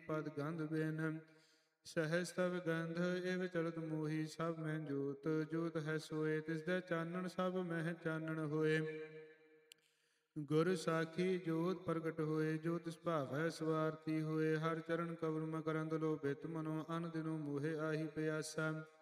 ਪਦ ਗੰਧ ਬੇਨ। ਸਹਿਜ ਤਵ ਗੰਧ ਇਵ ਚਲਤ ਮੋਹੀ, ਸਭ ਮਹਿ ਜੋਤ ਜੋਤ ਹੈ ਸੋਏ। ਤਿਸ ਦਾ ਚਾਨਣ ਸਭ ਮਹਿ ਚਾਨਣ ਹੋਏ। ਗੁਰ ਸਾਖੀ ਜੋਤ ਪ੍ਰਗਟ ਹੋਏ, ਜੋ ਤਿਸ ਭਾਵੈ ਸਵਾਰਥੀ ਹੋਏ। ਹਰ ਚਰਨ ਕਵਲ ਮਕਰੰਦ ਲੋਭਿਤ ਮਨੋ, ਅਨ ਦਿਨੋ ਮੋਹਿ ਆਹੀ ਪਿਆਸਾ।